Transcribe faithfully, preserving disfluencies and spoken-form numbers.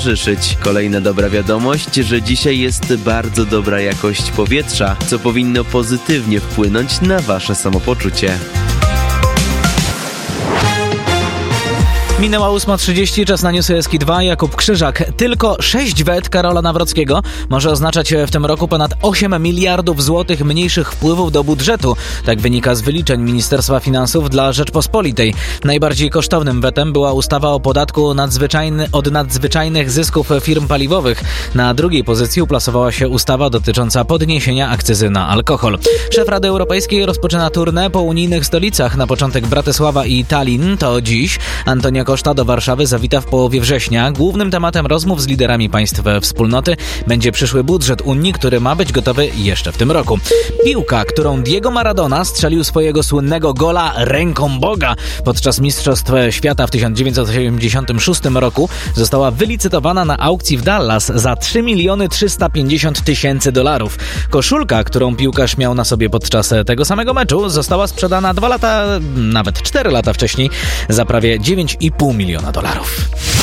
towarzyszyć. Kolejna dobra wiadomość, że dzisiaj jest bardzo dobra jakość powietrza, co powinno pozytywnie wpłynąć na wasze samopoczucie. Minęła ósma trzydzieści, czas na Newsy S K dwa, Jakub Krzyżak. Tylko sześć wet Karola Nawrockiego może oznaczać w tym roku ponad osiem miliardów złotych mniejszych wpływów do budżetu. Tak wynika z wyliczeń Ministerstwa Finansów dla Rzeczpospolitej. Najbardziej kosztownym wetem była ustawa o podatku nadzwyczajny, od nadzwyczajnych zysków firm paliwowych. Na drugiej pozycji uplasowała się ustawa dotycząca podniesienia akcyzy na alkohol. Szef Rady Europejskiej rozpoczyna tournée po unijnych stolicach. Na początek Bratysława i Tallin, to dziś. Antonio Costa do Warszawy zawita w połowie września. Głównym tematem rozmów z liderami państw wspólnoty będzie przyszły budżet Unii, który ma być gotowy jeszcze w tym roku. Piłka, którą Diego Maradona strzelił swojego słynnego gola ręką Boga podczas Mistrzostw Świata w tysiąc dziewięćset osiemdziesiątym szóstym roku, została wylicytowana na aukcji w Dallas za trzy miliony trzysta pięćdziesiąt tysięcy dolarów. Koszulka, którą piłkarz miał na sobie podczas tego samego meczu, została sprzedana dwa lata, nawet cztery lata wcześniej za prawie dziewięć i pół miliona dolarów.